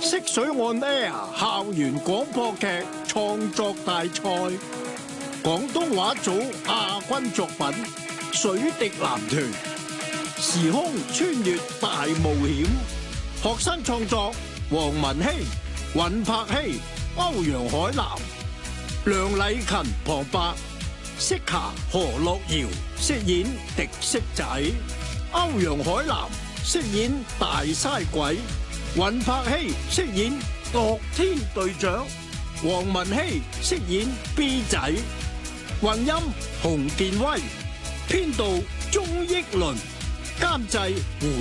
色水on air 校園廣播劇創作大賽，廣東話組亞軍作品《水滴男團》，時空穿越大冒險，學生創作黃文希、尹柏希、歐陽海南、梁禮勤、旁白，色卡何樂瑤飾演迪色仔，歐陽海南飾演大嘥鬼，尹柏希飾演樂天隊長，黃文希飾演 B 仔，混音洪建威，編導鍾益倫，監製胡